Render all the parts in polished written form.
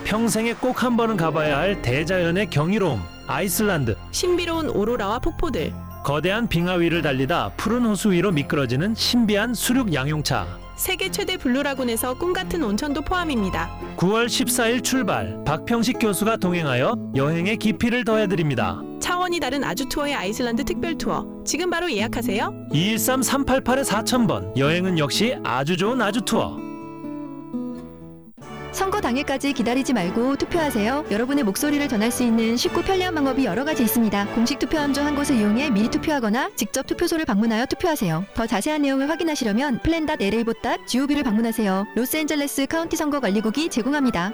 평생에 꼭 한 번은 가봐야 할 대자연의 경이로움, 아이슬란드. 신비로운 오로라와 폭포들, 거대한 빙하 위를 달리다 푸른 호수 위로 미끄러지는 신비한 수륙 양용차. 세계 최대 블루라군에서 꿈같은 온천도 포함입니다. 9월 14일 출발, 박평식 교수가 동행하여 여행의 깊이를 더해드립니다. 차원이 다른 아주 투어의 아이슬란드 특별 투어, 지금 바로 예약하세요. 213-388-4000번. 여행은 역시 아주 좋은 아주 투어. 선거 당일까지 기다리지 말고 투표하세요. 여러분의 목소리를 전할 수 있는 쉽고 편리한 방법이 여러 가지 있습니다. 공식 투표함 중 한 곳을 이용해 미리 투표하거나 직접 투표소를 방문하여 투표하세요. 더 자세한 내용을 확인하시려면 plan.la.gov를 방문하세요. 로스앤젤레스 카운티 선거관리국이 제공합니다.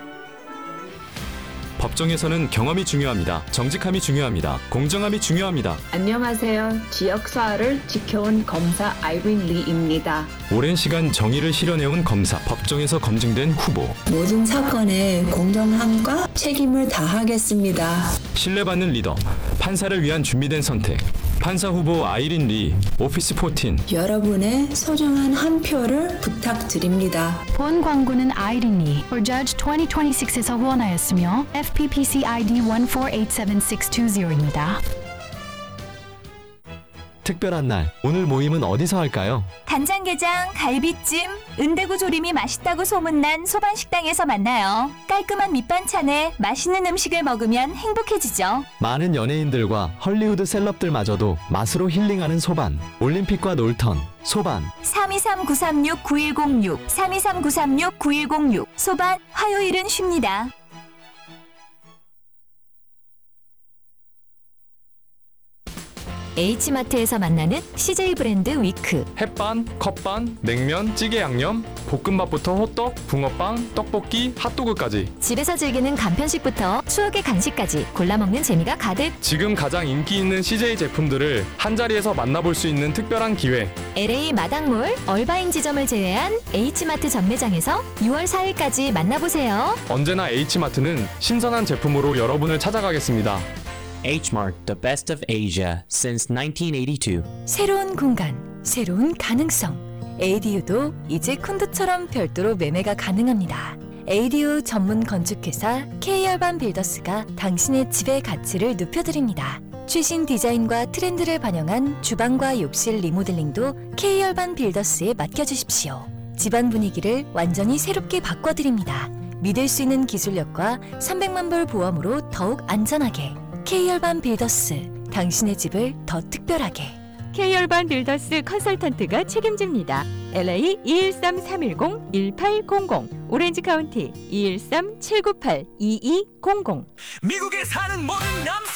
법정에서는 경험이 중요합니다. 정직함이 중요합니다. 공정함이 중요합니다. 안녕하세요. 지역사회를 지켜온 검사 아이린 리입니다. 오랜 시간 정의를 실현해온 검사, 법정에서 검증된 후보. 모든 사건에 공정함과 책임을 다하겠습니다. 신뢰받는 리더, 판사를 위한 준비된 선택. 판사 후보 아이린 리, 오피스 14. 여러분의 소중한 한 표를 부탁드립니다. 본 광고는 아이린 리, for Judge 2026에서 후원하였으며 FPPC ID 1487620입니다. 특별한 날, 오늘 모임은 어디서 할까요? 간장게장, 갈비찜, 은대구 조림이 맛있다고 소문난 소반식당에서 만나요. 깔끔한 밑반찬에 맛있는 음식을 먹으면 행복해지죠. 많은 연예인들과 헐리우드 셀럽들마저도 맛으로 힐링하는 소반. 올림픽과 놀턴, 소반. 323-936-9106, 323-936-9106. 소반, 화요일은 쉽니다. H마트에서 만나는 CJ 브랜드 위크. 햇반, 컵반, 냉면, 찌개 양념, 볶음밥부터 호떡, 붕어빵, 떡볶이, 핫도그까지. 집에서 즐기는 간편식부터 추억의 간식까지 골라먹는 재미가 가득. 지금 가장 인기 있는 CJ 제품들을 한자리에서 만나볼 수 있는 특별한 기회. LA 마당몰, 얼바인 지점을 제외한 H마트 전매장에서 6월 4일까지 만나보세요. 언제나 H마트는 신선한 제품으로 여러분을 찾아가겠습니다. H-Mart, the best of Asia since 1982. 새로운 공간, 새로운 가능성. ADU도 이제 콘도처럼 별도로 매매가 가능합니다. ADU 전문 건축회사 K열반 빌더스가 당신의 집의 가치를 높여드립니다. 최신 디자인과 트렌드를 반영한 주방과 욕실 리모델링도 K열반 빌더스에 맡겨주십시오. 집안 분위기를 완전히 새롭게 바꿔드립니다. 믿을 수 있는 기술력과 300만 불 보험으로 더욱 안전하게. K열반 빌더스, 당신의 집을 더 특별하게. K열반 빌더스 컨설턴트가 책임집니다. LA 213-310-1800, 오렌지 카운티 213-798-2200. 미국에 사는 모든 남성